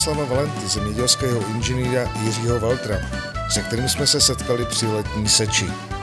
Slava Valenty, zemědělského inženýra Jiřího Waltra, se kterým jsme se setkali při letní seči.